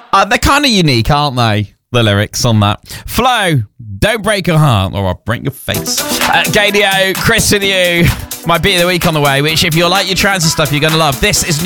They're kind of unique, aren't they? The lyrics on that. Flo, don't break your heart or I'll break your face. Gadio, Chris with you. My beat of the week on the way, which if you like your trance and stuff, you're going to love. This is